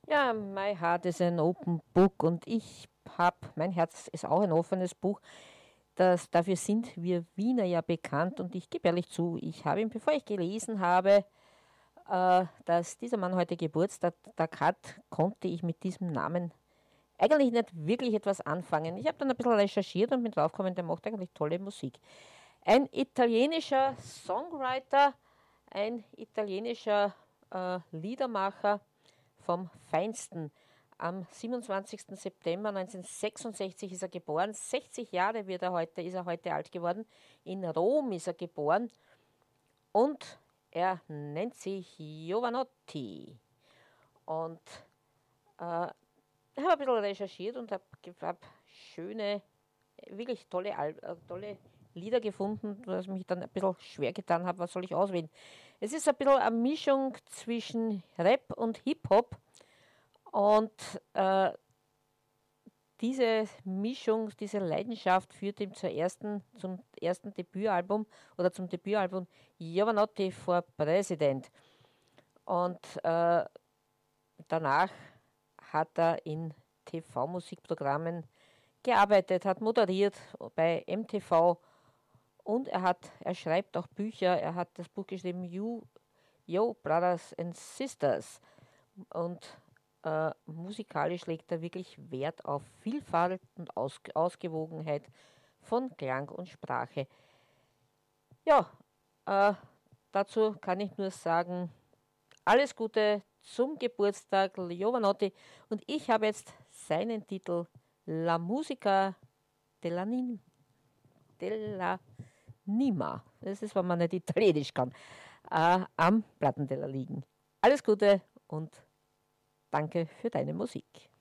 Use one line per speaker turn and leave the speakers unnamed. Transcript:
Ja, My Heart is an Open Book und mein Herz ist auch ein offenes Buch. Dafür sind wir Wiener ja bekannt und ich gebe ehrlich zu, ich habe ihn, bevor ich gelesen habe, dass dieser Mann heute Geburtstag hat, konnte ich mit diesem Namen eigentlich nicht wirklich etwas anfangen. Ich habe dann ein bisschen recherchiert und bin draufgekommen, der macht eigentlich tolle Musik. Ein italienischer Songwriter, ein italienischer Liedermacher vom Feinsten. Am 27. September 1966 ist er geboren. 60 Jahre ist er heute alt geworden. In Rom ist er geboren und er nennt sich Jovanotti. Und ich habe ein bisschen recherchiert und habe schöne, wirklich tolle Lieder gefunden, was mich dann ein bisschen schwer getan hat, was soll ich auswählen. Es ist ein bisschen eine Mischung zwischen Rap und Hip-Hop und diese Mischung, diese Leidenschaft führt ihm zum ersten Debütalbum oder zum Debütalbum Jovanotti for President. Und danach hat er in TV-Musikprogrammen gearbeitet, hat moderiert bei MTV und er schreibt auch Bücher. Er hat das Buch geschrieben, Yo Brothers and Sisters. Und musikalisch legt er wirklich Wert auf Vielfalt und Ausgewogenheit von Klang und Sprache. Ja, dazu kann ich nur sagen, alles Gute zum Geburtstag, Jovanotti. Und ich habe jetzt seinen Titel La Musica della Nima. Das ist, wenn man nicht Italienisch kann. Am Plattenteller liegen. Alles Gute und danke für deine Musik.